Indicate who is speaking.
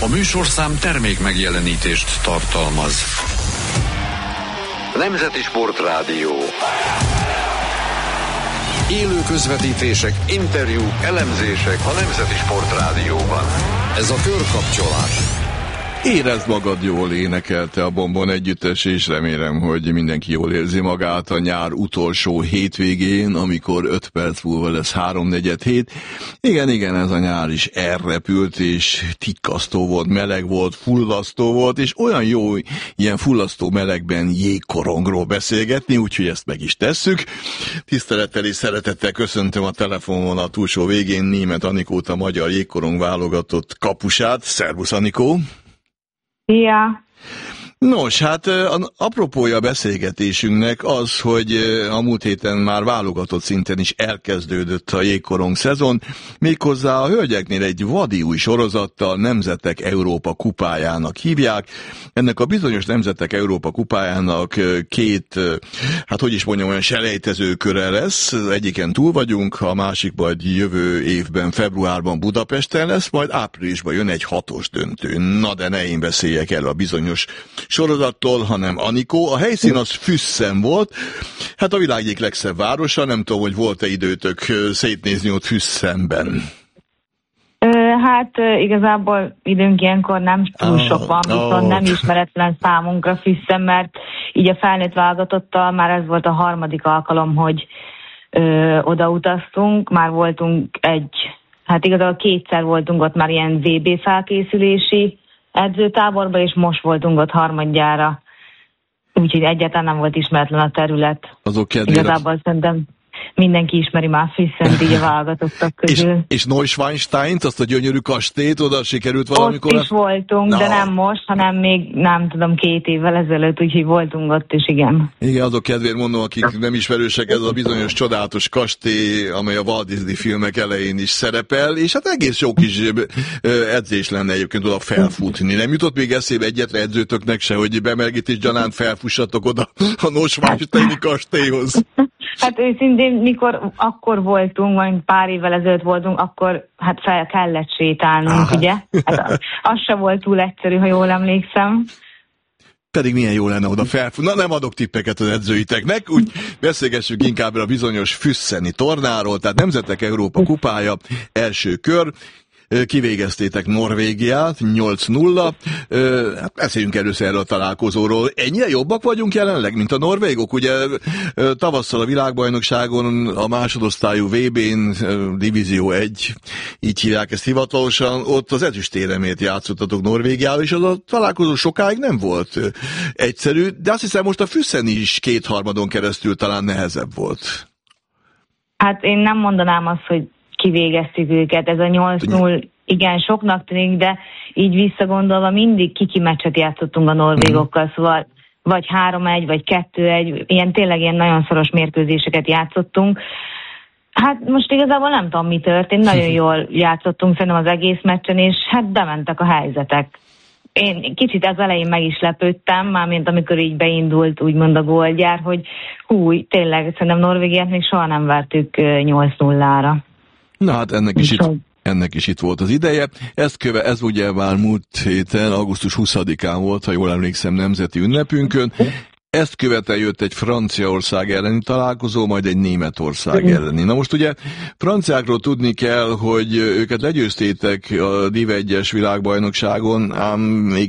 Speaker 1: A műsorszám termék megjelenítést tartalmaz. Nemzeti Sportrádió. Élő közvetítések, interjúk, elemzések a Nemzeti Sportrádióban. Ez a Körkapcsolás.
Speaker 2: Érezd magad jól, énekelte a Bombon együttes, és remélem, hogy mindenki jól érzi magát a nyár utolsó hétvégén, amikor 5 perc múlva lesz 3:47. Igen, ez a nyár is elrepült, és tikkasztó volt, meleg volt, fullasztó volt, és olyan jó ilyen fullasztó melegben jégkorongról beszélgetni, úgyhogy ezt meg is tesszük. Tisztelettel és szeretettel köszöntöm a telefonon a túlsó végén Németh Anikót, a magyar jégkorong válogatott kapusát. Szervusz, Anikó!
Speaker 3: Szia!
Speaker 2: Nos, hát apropója a beszélgetésünknek az, hogy a múlt héten már válogatott szinten is elkezdődött a jégkorong szezon, méghozzá a hölgyeknél egy vadi új sorozattal, Nemzetek Európa kupájának hívják. Ennek a bizonyos Nemzetek Európa kupájának két, olyan selejtezőköre lesz. Egyiken túl vagyunk, a másik majd jövő évben, februárban Budapesten lesz, majd áprilisban jön egy 6-os döntő. Na de ne én beszéljek el a bizonyos sorozattól, hanem Anikó. A helyszín az Füssen volt, hát a világ egyik legszebb városa, nem tudom, hogy volt-e időtök szétnézni ott Fussenben.
Speaker 3: Hát igazából időnk ilyenkor nem túl sok van, viszont nem ismeretlen számunkra Füssen, mert így a felnőtt válogatottal már ez volt a harmadik alkalom, hogy odautaztunk, már voltunk igazából kétszer voltunk ott már ilyen VB felkészülési edzőtáborban, és most voltunk ott harmadjára. Úgyhogy egyáltalán nem volt ismeretlen a terület.
Speaker 2: Azok kedvére.
Speaker 3: Igazából szerintem mindenki ismeri már Füssent így a válogatottak közül.
Speaker 2: És Neuschwansteint, azt a gyönyörű kastélyt, oda sikerült valamikor?
Speaker 3: Ott is voltunk, de nem most, hanem még nem tudom 2 évvel ezelőtt, úgyhogy voltunk ott is, igen.
Speaker 2: Igen, azok kedvéért mondom, akik nem ismerősek, ez a bizonyos csodálatos kastély, amely a Walt Disney filmek elején is szerepel, és hát egész jó kis edzés lenne egyébként oda felfutni. Nem jutott még eszébe egyetlen edzőtöknek se, hogy bemergítés gyanánt felfussatok oda a Neuschwansteini kastélyhoz?
Speaker 3: Hát őszintén, mikor akkor voltunk, vagy pár évvel ezelőtt voltunk, akkor hát fel kellett sétálnunk, ugye? Hát az se volt túl egyszerű, ha jól emlékszem.
Speaker 2: Pedig milyen jó lenne oda felfutni. Na, nem adok tippeket az edzőiteknek, úgy beszélgessünk inkább a bizonyos füsszeni tornáról, tehát Nemzetek Európa kupája, első kör. Kivégeztétek Norvégiát, 8-0. Hát beszéljünk először erről a találkozóról. Ennyire jobbak vagyunk jelenleg, mint a norvégok? Ugye tavasszal a világbajnokságon, a másodosztályú VB-n, Divízió 1, így hívják ezt hivatalosan, ott az ezüstéremért játszottatok Norvégiával, és az a találkozó sokáig nem volt egyszerű, de azt hiszem most a Füssen is 2/3 keresztül talán nehezebb volt.
Speaker 3: Hát én nem mondanám azt, hogy kivégeztük őket. Ez a 8-0 igen soknak tűnik, de így visszagondolva mindig kicsi meccset játszottunk a norvégokkal, szóval vagy 3-1, vagy 2-1, tényleg ilyen nagyon szoros mérkőzéseket játszottunk. Hát most igazából nem tudom, mi történt, nagyon jól játszottunk szerintem az egész meccsen, és hát bementek a helyzetek. Én kicsit az elején meg is lepődtem, mármint amikor így beindult úgymond a gólgyár, hogy tényleg szerintem Norvégiát még soha nem vertük 8-0-ra.
Speaker 2: Na hát ennek is itt volt az ideje. Ez ugye már múlt héten, augusztus 20-án volt, ha jól emlékszem, nemzeti ünnepünkön. Ezt követően jött egy Franciaország elleni találkozó, majd egy Németország elleni. Na most ugye franciákról tudni kell, hogy őket legyőztétek a Div 1-es világbajnokságon, ám még